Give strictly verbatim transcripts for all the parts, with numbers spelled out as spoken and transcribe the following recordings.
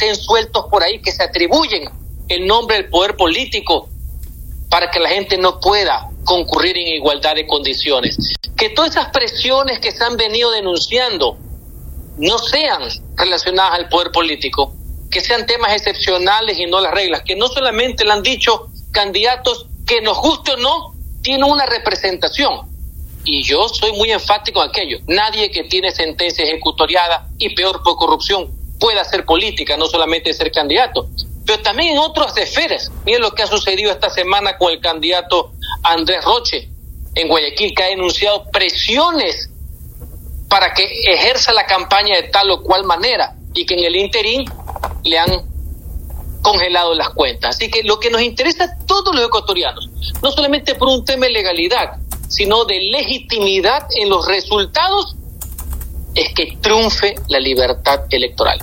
estén sueltos por ahí, que se atribuyen el nombre del poder político para que la gente no pueda concurrir en igualdad de condiciones. Que todas esas presiones que se han venido denunciando no sean relacionadas al poder político, que sean temas excepcionales y no las reglas, que no solamente le han dicho candidatos que, nos guste o no, tienen una representación. Y yo soy muy enfático en aquello. Nadie que tiene sentencia ejecutoriada y peor por corrupción puede hacer política, no solamente ser candidato. Pero también en otras esferas. Miren lo que ha sucedido esta semana con el candidato Andrés Roche en Guayaquil, que ha denunciado presiones para que ejerza la campaña de tal o cual manera y que en el interín le han congelado las cuentas. Así que lo que nos interesa a todos los ecuatorianos, no solamente por un tema de legalidad, sino de legitimidad en los resultados, es que triunfe la libertad electoral.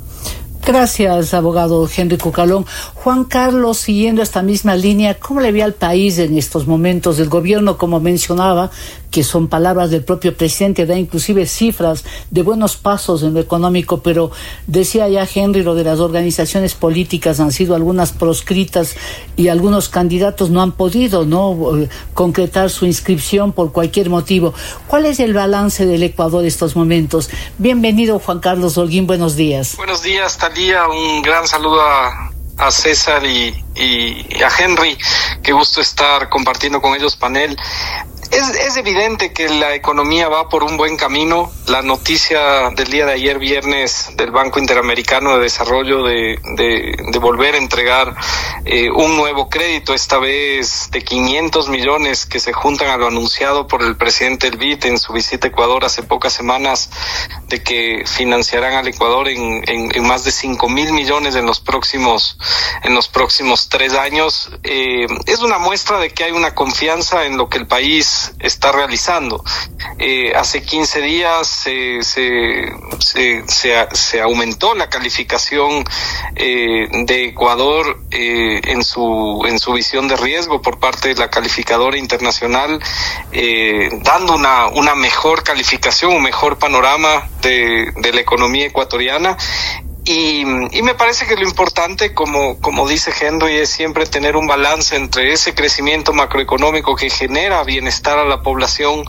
Gracias, abogado Henry Cucalón. Juan Carlos, siguiendo esta misma línea, ¿cómo le ve al país en estos momentos del gobierno? Como mencionaba, que son palabras del propio presidente, da inclusive cifras de buenos pasos en lo económico, pero decía ya Henry, lo de las organizaciones políticas han sido algunas proscritas y algunos candidatos no han podido no concretar su inscripción por cualquier motivo. ¿Cuál es el balance del Ecuador en estos momentos? Bienvenido, Juan Carlos Holguín, buenos días. Buenos días, Talía, un gran saludo a, a César y, y, y a Henry, qué gusto estar compartiendo con ellos panel. Es, es evidente que la economía va por un buen camino. La noticia del día de ayer viernes del Banco Interamericano de Desarrollo de, de, de volver a entregar eh, un nuevo crédito, esta vez de quinientos millones que se juntan a lo anunciado por el presidente del B I D en su visita a Ecuador hace pocas semanas, de que financiarán al Ecuador en, en, en más de cinco mil millones en los próximos, en los próximos tres años. Eh, es una muestra de que hay una confianza en lo que el país está realizando. Eh, hace quince días se, se, se, se, se aumentó la calificación eh, de Ecuador eh, en su en su visión de riesgo por parte de la calificadora internacional, eh, dando una, una mejor calificación, un mejor panorama de, de la economía ecuatoriana. Y, y me parece que lo importante, como, como dice Henry, es siempre tener un balance entre ese crecimiento macroeconómico que genera bienestar a la población,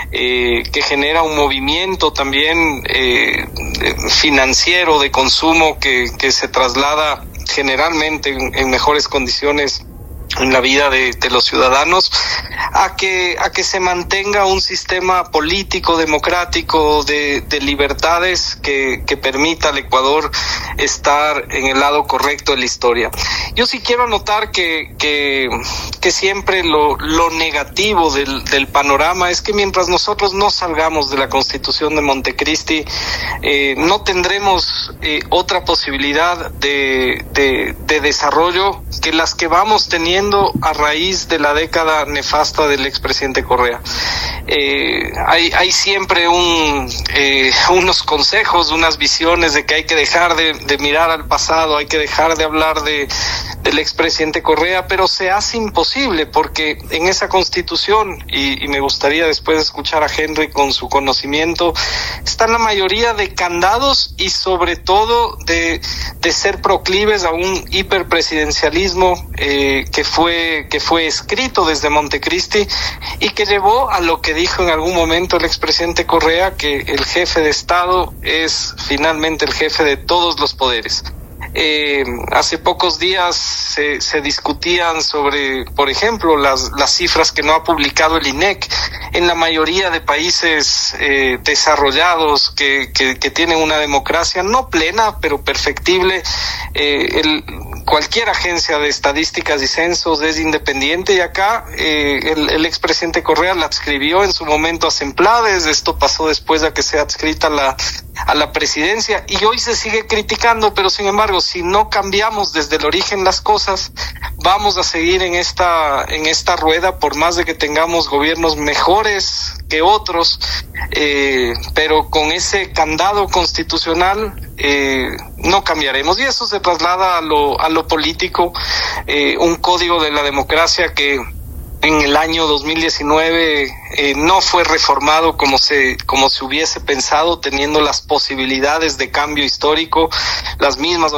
eh, que genera un movimiento también eh, financiero de consumo que, que se traslada generalmente en, en mejores condiciones en la vida de, de los ciudadanos, a que a que se mantenga un sistema político democrático de, de libertades que, que permita al Ecuador estar en el lado correcto de la historia. Yo sí quiero anotar que que, que siempre lo, lo negativo del, del panorama es que mientras nosotros no salgamos de la Constitución de Montecristi, eh, no tendremos eh, otra posibilidad de, de, de desarrollo que las que vamos teniendo a raíz de la década nefasta del expresidente Correa. Eh, hay, hay siempre un, eh, unos consejos, unas visiones de que hay que dejar de, de mirar al pasado, hay que dejar de hablar de, del expresidente Correa, pero se hace imposible porque en esa Constitución, y, y me gustaría después escuchar a Henry con su conocimiento, están la mayoría de candados y sobre todo de, de ser proclives a un hiperpresidencialismo eh, que fue que fue escrito desde Montecristi y que llevó a lo que dijo en algún momento el expresidente Correa, que el jefe de Estado es finalmente el jefe de todos los poderes. Eh, hace pocos días se, se discutían sobre, por ejemplo, las, las cifras que no ha publicado el I N E C. En la mayoría de países eh, desarrollados que, que, que tienen una democracia no plena, pero perfectible, eh, el, cualquier agencia de estadísticas y censos es independiente, y acá eh, el, el expresidente Correa la adscribió en su momento a Semplades. Esto pasó después de que sea adscrita la, a la presidencia, y hoy se sigue criticando, pero sin embargo, si no cambiamos desde el origen las cosas, vamos a seguir en esta en esta rueda, por más de que tengamos gobiernos mejores que otros, eh, pero con ese candado constitucional eh, no cambiaremos, y eso se traslada a lo a lo político, eh, un código de la democracia que en el año dos mil diecinueve eh, no fue reformado como se como se hubiese pensado, teniendo las posibilidades de cambio histórico, las mismas